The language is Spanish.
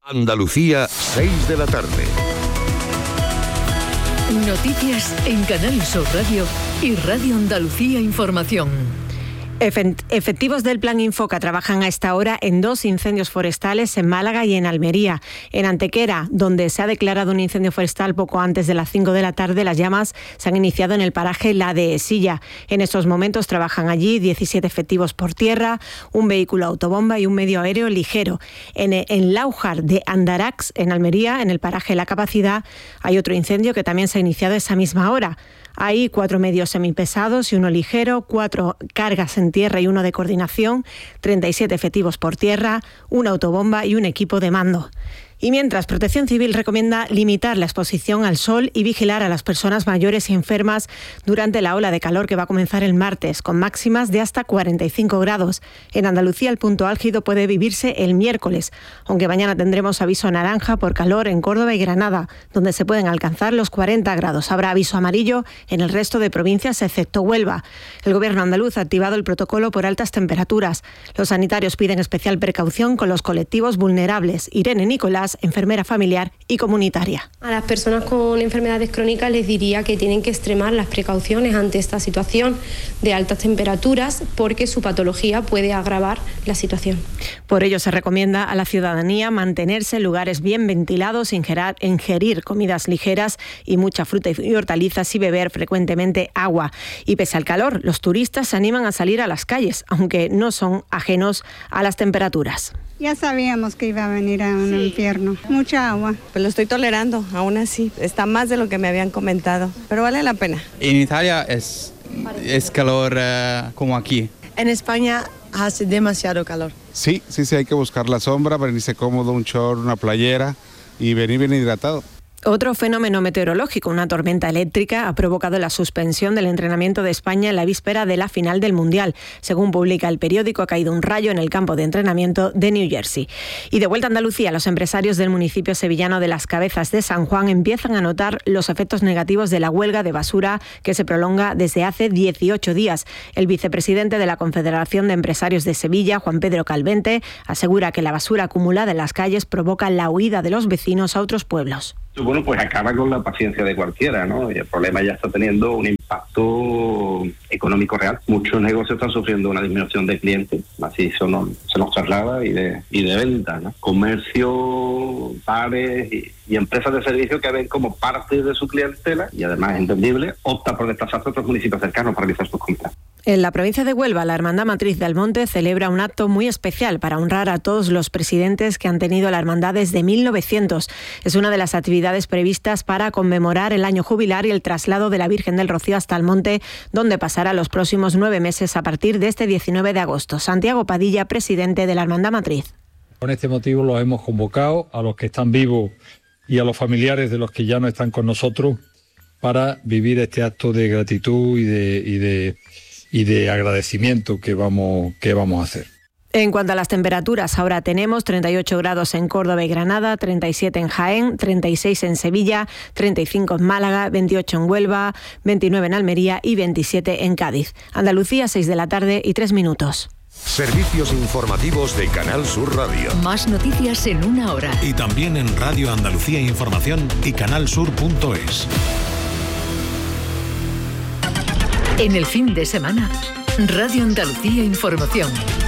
Andalucía, 6 de la tarde. Noticias en Canal Sur Radio y Radio Andalucía Información. Efectivos del Plan Infoca trabajan a esta hora en 2 incendios forestales en Málaga y en Almería. En Antequera, donde se ha declarado un incendio forestal poco antes de las 5 de la tarde, las llamas se han iniciado en el paraje La Dehesilla. En estos momentos trabajan allí 17 efectivos por tierra, un vehículo autobomba y un medio aéreo ligero. En Láujar de Andarax, en Almería, en el paraje La Capacidad, hay otro incendio que también se ha iniciado a esa misma hora. Hay 4 medios semipesados y 1 ligero, 4 cargas en tierra y 1 de coordinación, 37 efectivos por tierra, una autobomba y un equipo de mando. Y mientras, Protección Civil recomienda limitar la exposición al sol y vigilar a las personas mayores y enfermas durante la ola de calor que va a comenzar el martes, con máximas de hasta 45 grados. En Andalucía el punto álgido puede vivirse el miércoles, aunque mañana tendremos aviso naranja por calor en Córdoba y Granada, donde se pueden alcanzar los 40 grados. Habrá aviso amarillo en el resto de provincias excepto Huelva. El Gobierno andaluz ha activado el protocolo por altas temperaturas. Los sanitarios piden especial precaución con los colectivos vulnerables. Irene Nicolás, enfermera familiar y comunitaria. A las personas con enfermedades crónicas les diría que tienen que extremar las precauciones ante esta situación de altas temperaturas porque su patología puede agravar la situación. Por ello se recomienda a la ciudadanía mantenerse en lugares bien ventilados, ingerir comidas ligeras y mucha fruta y hortalizas y beber frecuentemente agua. Y pese al calor, los turistas se animan a salir a las calles, aunque no son ajenos a las temperaturas. Ya sabíamos que iba a venir un invierno, mucha agua. Pues lo estoy tolerando, aún así, está más de lo que me habían comentado, pero vale la pena. En Italia es calor como aquí. En España hace demasiado calor. Sí, hay que buscar la sombra, venirse cómodo, un short, una playera y venir bien hidratado. Otro fenómeno meteorológico, una tormenta eléctrica, ha provocado la suspensión del entrenamiento de España en la víspera de la final del Mundial. Según publica el periódico, ha caído un rayo en el campo de entrenamiento de New Jersey. Y de vuelta a Andalucía, los empresarios del municipio sevillano de Las Cabezas de San Juan empiezan a notar los efectos negativos de la huelga de basura que se prolonga desde hace 18 días. El vicepresidente de la Confederación de Empresarios de Sevilla, Juan Pedro Calvente, asegura que la basura acumulada en las calles provoca la huida de los vecinos a otros pueblos. Bueno, pues acaba con la paciencia de cualquiera, ¿no? Y el problema ya está teniendo un impacto económico real. Muchos negocios están sufriendo una disminución de clientes, así se nos traslada y de venta, ¿no? Comercio, bares y empresas de servicio que ven como parte de su clientela y además es entendible, opta por desplazarse a otros municipios cercanos para realizar sus compras. En la provincia de Huelva, la Hermandad Matriz de Almonte celebra un acto muy especial para honrar a todos los presidentes que han tenido la hermandad desde 1900. Es una de las actividades previstas para conmemorar el año jubilar y el traslado de la Virgen del Rocío hasta Almonte, donde pasará los próximos 9 meses a partir de este 19 de agosto. Santiago Padilla, presidente de la Hermandad Matriz. Con este motivo los hemos convocado a los que están vivos y a los familiares de los que ya no están con nosotros para vivir este acto de gratitud y de agradecimiento que vamos a hacer. En cuanto a las temperaturas, ahora tenemos 38 grados en Córdoba y Granada, 37 en Jaén, 36 en Sevilla, 35 en Málaga, 28 en Huelva, 29 en Almería y 27 en Cádiz. Andalucía, 6 de la tarde y 3 minutos. Servicios informativos de Canal Sur Radio. Más noticias en una hora. Y también en Radio Andalucía Información y canalsur.es. En el fin de semana, Radio Andalucía Información.